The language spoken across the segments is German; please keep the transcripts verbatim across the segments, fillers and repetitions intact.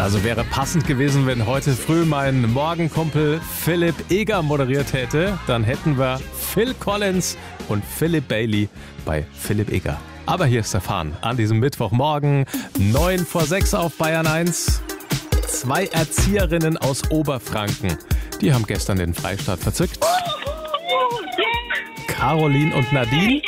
Also wäre passend gewesen, wenn heute früh mein Morgenkumpel Philipp Eger moderiert hätte. Dann hätten wir Phil Collins und Philip Bailey bei Philipp Eger. Aber hier ist der Fahn an diesem Mittwochmorgen, neun vor sechs auf Bayern eins. Zwei Erzieherinnen aus Oberfranken, die haben gestern den Freistaat verzückt. Caroline und Nadine.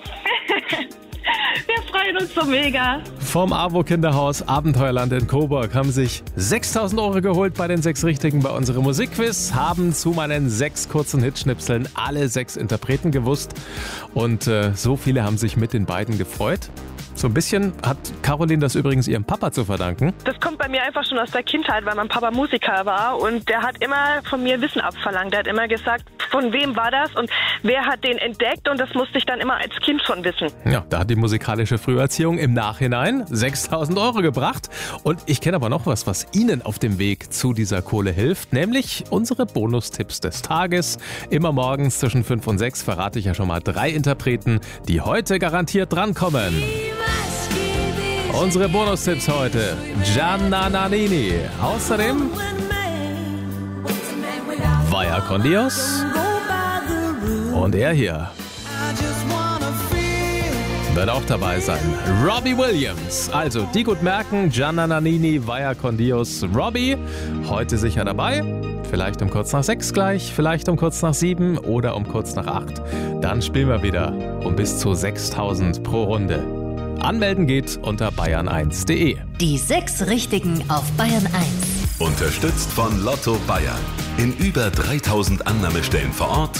Wir freuen uns so mega. Vom AWO-Kinderhaus Abenteuerland in Coburg haben sich sechstausend Euro geholt bei den sechs Richtigen bei unserem Musikquiz, haben zu meinen sechs kurzen Hitschnipseln alle sechs Interpreten gewusst und äh, so viele haben sich mit den beiden gefreut. So ein bisschen hat Caroline das übrigens ihrem Papa zu verdanken. Das kommt bei mir einfach schon aus der Kindheit, weil mein Papa Musiker war und der hat immer von mir Wissen abverlangt. Der hat immer gesagt, von wem war das und wer hat den entdeckt und das musste ich dann immer als Kind schon wissen. Ja, da hat die musikalische Früherziehung im Nachhinein sechstausend Euro gebracht. Und ich kenne aber noch was, was Ihnen auf dem Weg zu dieser Kohle hilft, nämlich unsere Bonustipps des Tages. Immer morgens zwischen fünf und sechs verrate ich ja schon mal drei Interpreten, die heute garantiert drankommen. Unsere Bonustipps heute: Gianna Nannini. Außerdem Vaya con Dios. Und er hier wird auch dabei sein. Robbie Williams. Also, die gut merken: Gianna Nannini, Vaya con Dios. Robbie, heute sicher dabei. Vielleicht um kurz nach sechs gleich, vielleicht um kurz nach sieben oder um kurz nach acht. Dann spielen wir wieder um bis zu sechstausend pro Runde. Anmelden geht unter bayern eins punkt de. Die sechs Richtigen auf Bayern eins. Unterstützt von Lotto Bayern. In über dreitausend Annahmestellen vor Ort